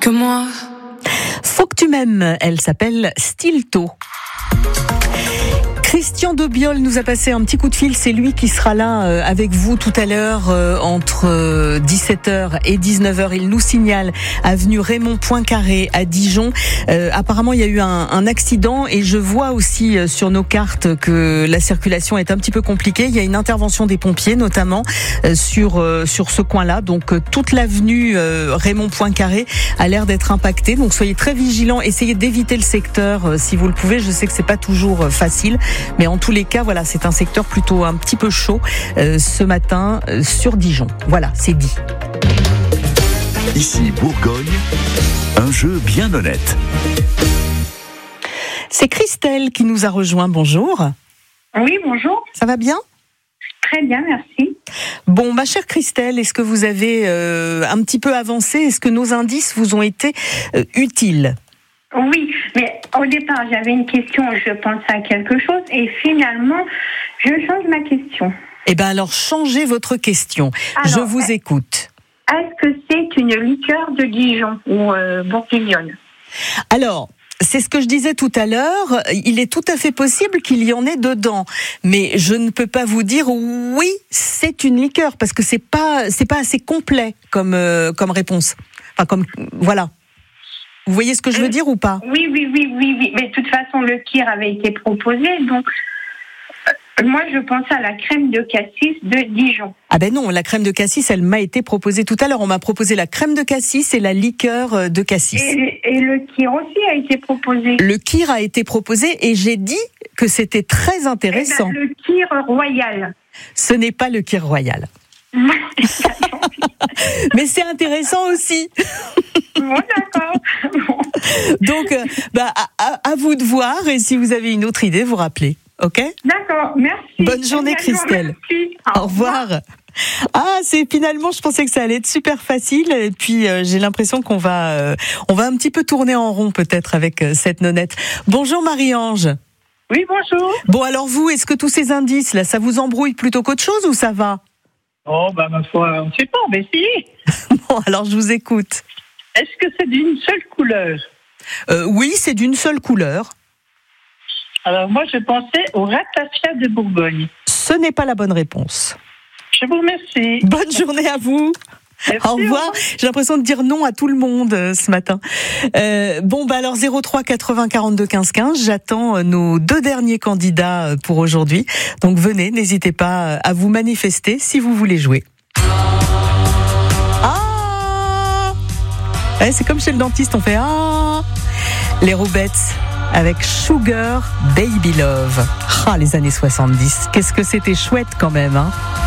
que moi. Faut que tu m'aimes, elle s'appelle Stilto. Christian Debiol nous a passé un petit coup de fil, c'est lui qui sera là avec vous tout à l'heure entre 17h et 19h. Il nous signale avenue Raymond Poincaré à Dijon. Apparemment il y a eu un accident et je vois aussi sur nos cartes que la circulation est un petit peu compliquée. Il y a une intervention des pompiers notamment sur ce coin-là. Donc toute l'avenue Raymond Poincaré a l'air d'être impactée. Donc soyez très vigilants, essayez d'éviter le secteur si vous le pouvez. Je sais que c'est pas toujours facile. Mais en tous les cas, voilà, c'est un secteur plutôt un petit peu chaud ce matin sur Dijon. Voilà, c'est dit. Ici Bourgogne, un jeu bien honnête. C'est Christelle qui nous a rejoint. Bonjour. Oui, bonjour. Ça va bien ? Très bien, merci. Bon, ma chère Christelle, est-ce que vous avez un petit peu avancé ? Est-ce que nos indices vous ont été utiles ? Oui, mais au départ, j'avais une question, je pensais à quelque chose, et finalement, je change ma question. Eh bien alors, changez votre question. Alors, je vous écoute. Est-ce que c'est une liqueur de Dijon ou bourguignonne ? Alors, c'est ce que je disais tout à l'heure, il est tout à fait possible qu'il y en ait dedans, mais je ne peux pas vous dire oui, c'est une liqueur, parce que c'est pas assez complet comme réponse. Enfin, voilà. Vous voyez ce que je veux dire ou pas ? Oui. Mais de toute façon, le kir avait été proposé, donc moi je pensais à la crème de cassis de Dijon. Ah ben non, la crème de cassis, elle m'a été proposée tout à l'heure. On m'a proposé la crème de cassis et la liqueur de cassis. Et le kir aussi a été proposé. Le kir a été proposé et j'ai dit que c'était très intéressant. Le kir royal. Ce n'est pas le kir royal. Mais c'est intéressant aussi. Bon, d'accord. Bon. Donc, à vous de voir, et si vous avez une autre idée, vous rappelez. Ok ? D'accord, merci. Bonne journée, Christelle. Merci. Au revoir. Ah, finalement, je pensais que ça allait être super facile, et puis j'ai l'impression qu'on va un petit peu tourner en rond peut-être avec cette nonnette. Bonjour Marie-Ange. Oui, bonjour. Bon, alors vous, est-ce que tous ces indices là, ça vous embrouille plutôt qu'autre chose ou ça va ? Oh, ma foi, on ne sait pas, on va essayer. Bon, alors je vous écoute. Est-ce que c'est d'une seule couleur ? Oui, c'est d'une seule couleur. Alors moi, je pensais au ratafia de Bourgogne. Ce n'est pas la bonne réponse. Je vous remercie. Bonne journée à vous. Merci, au revoir. J'ai l'impression de dire non à tout le monde ce matin. Alors 03 80 42 15 15. J'attends nos 2 derniers candidats pour aujourd'hui. Donc venez, n'hésitez pas à vous manifester si vous voulez jouer. Ah, c'est comme chez le dentiste, on fait ah. Les Roubettes avec Sugar Baby Love. Ah, les années 70. Qu'est-ce que c'était chouette quand même, hein.